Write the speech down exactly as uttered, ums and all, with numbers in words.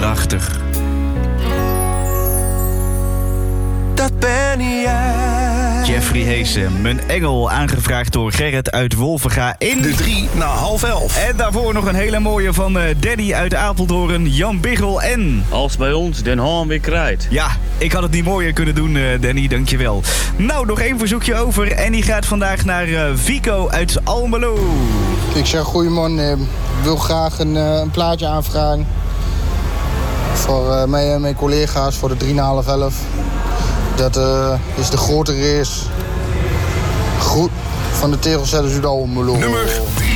Prachtig. Dat ben jij. Jeffrey Heesen, Mijn Engel, aangevraagd door Gerrit uit Wolvenga in... De drie na half elf. En daarvoor nog een hele mooie van uh, Danny uit Apeldoorn, Jan Biggel en... Als bij ons Den Haan weer krijt. Ja, ik had het niet mooier kunnen doen, uh, Danny, dankjewel. Nou, nog één verzoekje over en die gaat vandaag naar uh, Vico uit Almelo. Ik zeg, goeieman, ik wil graag een, uh, een plaatje aanvragen. Voor uh, mij en mijn collega's voor de drie na half elf. Dat uh, is de grote race. Goed van de Tegelzetters uit Almelo. Nummer drie.